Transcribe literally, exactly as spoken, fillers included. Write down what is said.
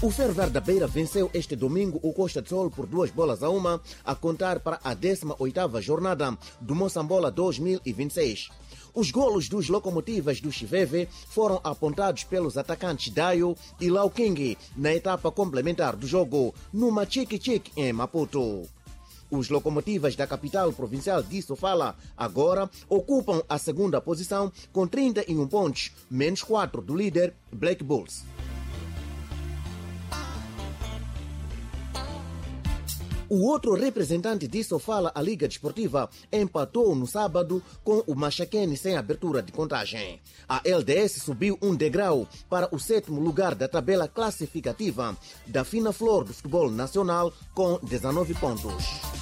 O Ferroviário da Beira venceu este domingo o Costa de Sol por duas bolas a uma, a contar para a décima oitava jornada do Moçambola dois mil e vinte e seis. Os golos dos locomotivas do Chiveve foram apontados pelos atacantes Dayo e Lau King na etapa complementar do jogo, numa chique-chique em Maputo. Os locomotivas da capital provincial de Sofala agora ocupam a segunda posição com trinta e um pontos, menos quatro do líder Black Bulls. O outro representante de Sofala, a Liga Desportiva, empatou no sábado com o Machaquene sem abertura de contagem. A L D S subiu um degrau para o sétimo lugar da tabela classificativa da fina flor do futebol nacional com dezenove pontos.